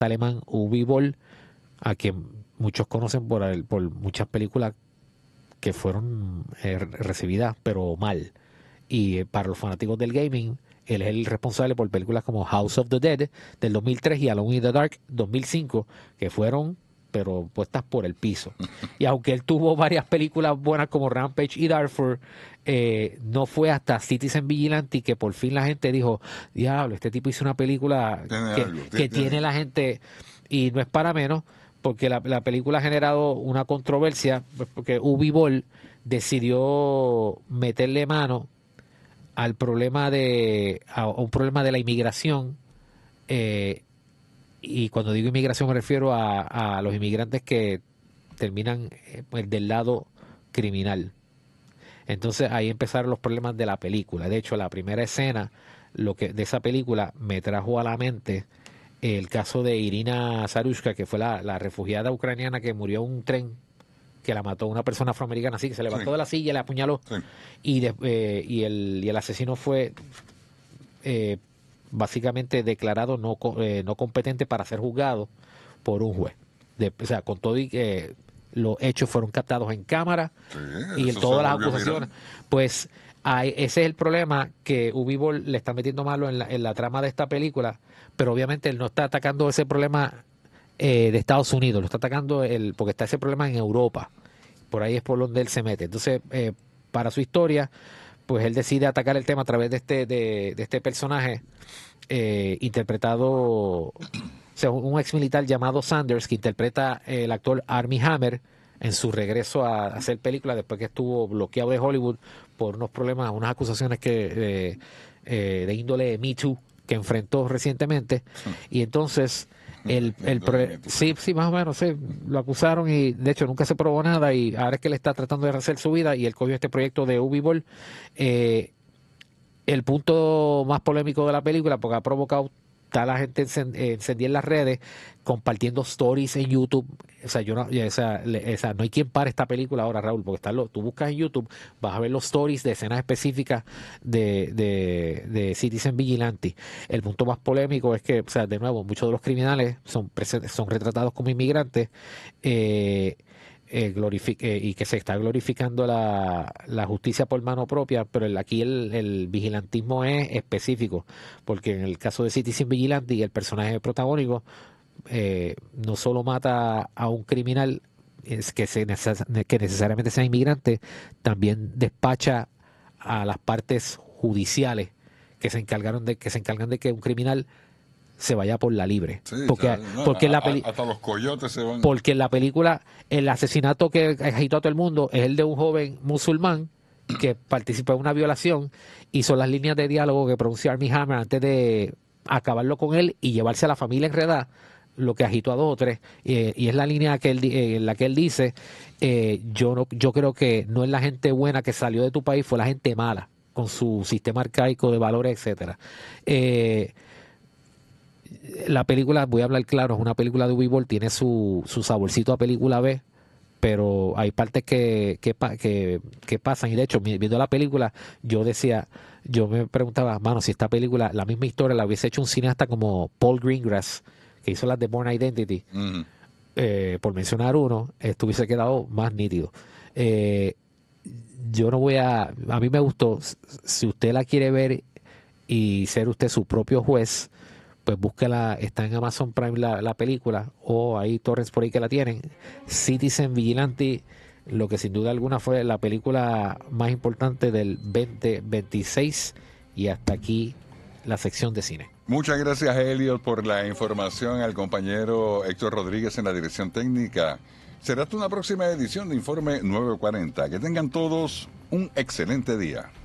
alemán Uwe Boll, a quien muchos conocen por muchas películas que fueron recibidas, pero mal. Y para los fanáticos del gaming, él es el responsable por películas como House of the Dead del 2003 y Alone in the Dark 2005, que fueron pero puestas por el piso. Y aunque él tuvo varias películas buenas como Rampage y Darfur, no fue hasta Citizen Vigilante que por fin la gente dijo, diablo, este tipo hizo una película que tiene la gente, y no es para menos, porque la película ha generado una controversia, porque Uwe Boll decidió meterle mano al problema a un problema de la inmigración, y cuando digo inmigración me refiero a los inmigrantes que terminan del lado criminal. Entonces ahí empezaron los problemas de la película. De hecho, la primera escena de esa película me trajo a la mente el caso de Irina Sarushka, que fue la refugiada ucraniana que murió en un tren, que la mató una persona afroamericana, así que se levantó de la silla, le apuñaló, y el asesino fue básicamente declarado no competente para ser juzgado por un juez. O sea, con todo y que los hechos fueron captados en cámara y todas las acusaciones, pues ese es el problema, que Uwe Boll le está metiendo malo en la trama de esta película, pero obviamente él no está atacando ese problema de Estados Unidos, lo está atacando porque está ese problema en Europa, por ahí es por donde él se mete. Entonces, para su historia, pues él decide atacar el tema a través de este personaje interpretado, o sea, un ex militar llamado Sanders, que interpreta el actor Armie Hammer en su regreso a hacer películas después que estuvo bloqueado de Hollywood por unos problemas, unas acusaciones de índole Me Too que enfrentó recientemente. Y entonces sí, más o menos, sí, lo acusaron y de hecho nunca se probó nada, y ahora es que él está tratando de rehacer su vida y él cogió este proyecto de Uwe Boll. El punto más polémico de la película, porque ha provocado, está la gente encendida en las redes compartiendo stories en YouTube. O sea, no hay quien pare esta película ahora, Raúl, porque tú buscas en YouTube, vas a ver los stories de escenas específicas de Citizen Vigilante. El punto más polémico es que, o sea, de nuevo, muchos de los criminales son retratados como inmigrantes, y que se está glorificando la justicia por mano propia, pero aquí el vigilantismo es específico, porque en el caso de Citizen Vigilante y el personaje protagónico, no solo mata a un criminal que necesariamente sea inmigrante, también despacha a las partes judiciales que se encargan de que un criminal se vaya por la libre. Sí, porque hasta los coyotes se van. Porque en la película el asesinato que agitó a todo el mundo es el de un joven musulmán que participó en una violación, y son las líneas de diálogo que pronuncia Armie Hammer antes de acabarlo con él y llevarse a la familia enredada, lo que agitó a 2 o 3, y es la línea en la que él dice, yo creo que no es la gente buena que salió de tu país, fue la gente mala con su sistema arcaico de valores, etcétera. La película, voy a hablar claro, es una película de Uwe Boll, tiene su saborcito a película B, pero hay partes que pasan, y de hecho, viendo la película, yo me preguntaba, mano, si esta película, la misma historia la hubiese hecho un cineasta como Paul Greengrass, que hizo las de Bourne Identity, por mencionar uno, esto hubiese quedado más nítido. Yo no voy a mí me gustó. Si usted la quiere ver y ser usted su propio juez, pues búsquela, está en Amazon Prime la película, o hay torrents por ahí que la tienen. Citizen Vigilante, lo que sin duda alguna fue la película más importante del 2026, y hasta aquí la sección de cine. Muchas gracias, Elliot, por la información, al compañero Héctor Rodríguez en la dirección técnica. Será hasta una próxima edición de Informe 940. Que tengan todos un excelente día.